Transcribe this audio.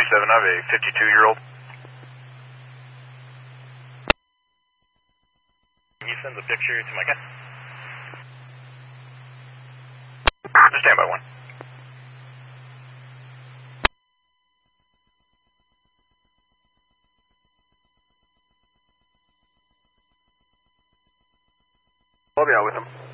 27, I have a 52-year-old. Can you send the picture to my guy? Just stand by one. I'll be out with him.